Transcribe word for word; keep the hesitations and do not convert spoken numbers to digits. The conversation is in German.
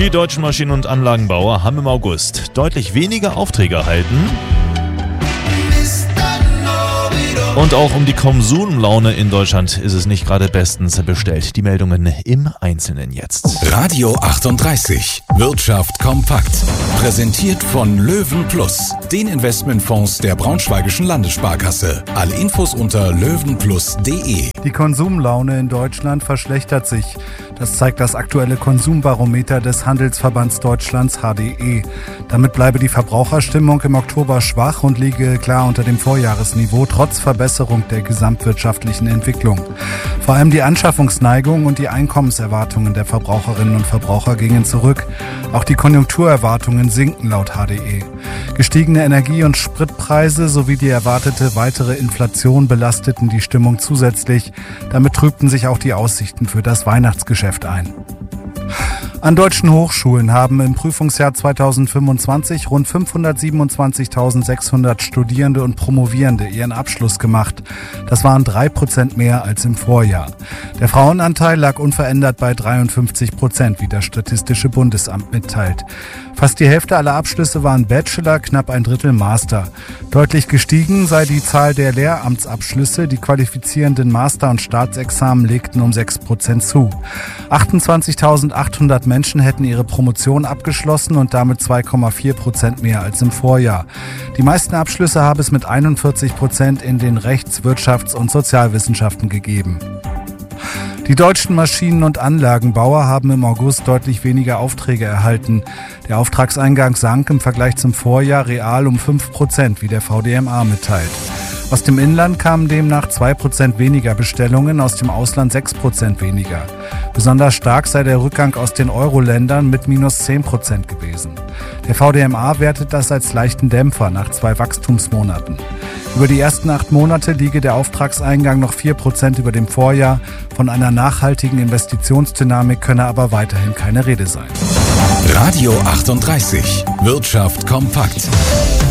Die deutschen Maschinen- und Anlagenbauer haben im August deutlich weniger Aufträge erhalten. Und auch um die Konsumlaune in Deutschland ist es nicht gerade bestens bestellt. Die Meldungen im Einzelnen jetzt. Radio achtunddreißig. Wirtschaft kompakt. Präsentiert von Löwen Plus, den Investmentfonds der Braunschweigischen Landessparkasse. Alle Infos unter löwenplus punkt de. Die Konsumlaune in Deutschland verschlechtert sich. Das zeigt das aktuelle Konsumbarometer des Handelsverbands Deutschlands H D E. Damit bleibe die Verbraucherstimmung im Oktober schwach und liege klar unter dem Vorjahresniveau, trotz Verbesserung der gesamtwirtschaftlichen Entwicklung. Vor allem die Anschaffungsneigung und die Einkommenserwartungen der Verbraucherinnen und Verbraucher gingen zurück. Auch die Konjunkturerwartungen sinken laut H D E. Gestiegene Energie- und Spritpreise sowie die erwartete weitere Inflation belasteten die Stimmung zusätzlich. Damit trübten sich auch die Aussichten für das Weihnachtsgeschäft ein. An deutschen Hochschulen haben im Prüfungsjahr zweitausendfünfundzwanzig rund fünfhundertsiebenundzwanzigtausendsechshundert Studierende und Promovierende ihren Abschluss gemacht. Das waren drei Prozent mehr als im Vorjahr. Der Frauenanteil lag unverändert bei dreiundfünfzig Prozent, wie das Statistische Bundesamt mitteilt. Fast die Hälfte aller Abschlüsse waren Bachelor, knapp ein Drittel Master. Deutlich gestiegen sei die Zahl der Lehramtsabschlüsse. Die qualifizierenden Master- und Staatsexamen legten um sechs Prozent zu. achtundzwanzigtausendachthundert Menschen hätten ihre Promotion abgeschlossen und damit zwei Komma vier Prozent mehr als im Vorjahr. Die meisten Abschlüsse habe es mit einundvierzig Prozent in den Rechts-, Wirtschafts- und Sozialwissenschaften gegeben. Die deutschen Maschinen- und Anlagenbauer haben im August deutlich weniger Aufträge erhalten. Der Auftragseingang sank im Vergleich zum Vorjahr real um fünf Prozent, wie der V D M A mitteilt. Aus dem Inland kamen demnach zwei Prozent weniger Bestellungen, aus dem Ausland sechs Prozent weniger. Besonders stark sei der Rückgang aus den Euro-Ländern mit minus zehn Prozent gewesen. Der V D M A wertet das als leichten Dämpfer nach zwei Wachstumsmonaten. Über die ersten acht Monate liege der Auftragseingang noch vier Prozent über dem Vorjahr. Von einer nachhaltigen Investitionsdynamik könne aber weiterhin keine Rede sein. Radio achtunddreißig. Wirtschaft kompakt.